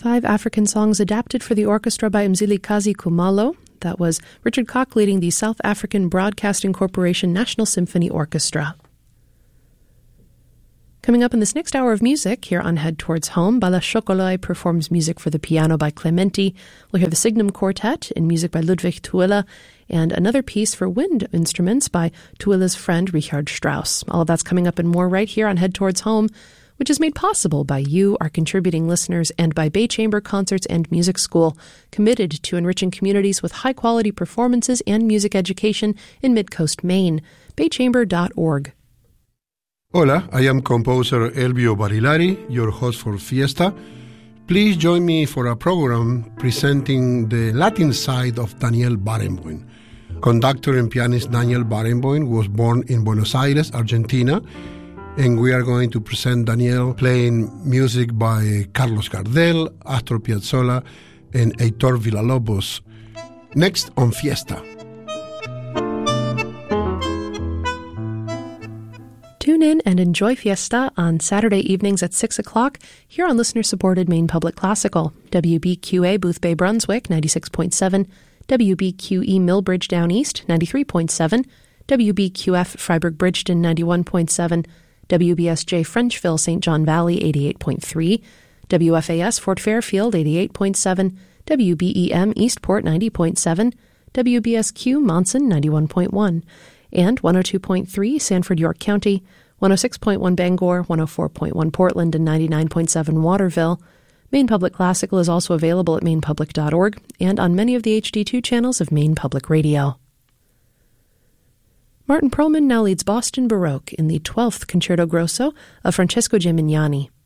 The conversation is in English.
5 African songs adapted for the orchestra by Mzilikazi Khumalo. That was Richard Koch leading the South African Broadcasting Corporation National Symphony Orchestra. Coming up in this next hour of music here on Head Towards Home, Bala Chocoloi performs music for the piano by Clementi. We'll hear the Signum Quartet in music by Ludwig Tuila, and another piece for wind instruments by Tuila's friend Richard Strauss. All of that's coming up and more right here on Head Towards Home, which is made possible by you, our contributing listeners, and by Bay Chamber Concerts and Music School, committed to enriching communities with high-quality performances and music education in Mid-Coast, Maine. baychamber.org. Hola, I am composer Elvio Barilari, your host for Fiesta. Please join me for a program presenting the Latin side of Daniel Barenboim. Conductor and pianist Daniel Barenboim was born in Buenos Aires, Argentina, and we are going to present Daniel playing music by Carlos Gardel, Astor Piazzolla, and Heitor Villa-Lobos. Next on Fiesta. Tune in and enjoy Fiesta on Saturday evenings at 6 o'clock here on listener-supported Maine Public Classical. WBQA Boothbay Brunswick, 96.7, WBQE Millbridge Down East, 93.7, WBQF Freiburg Bridgeton, 91.7, WBSJ Frenchville St. John Valley, 88.3, WFAS Fort Fairfield, 88.7, WBEM Eastport, 90.7, WBSQ Monson, 91.1, and 102.3 Sanford York County, 106.1 Bangor, 104.1 Portland, and 99.7 Waterville. Maine Public Classical is also available at mainepublic.org and on many of the HD2 channels of Maine Public Radio. Martin Perlman now leads Boston Baroque in the 12th Concerto Grosso of Francesco Gimignani.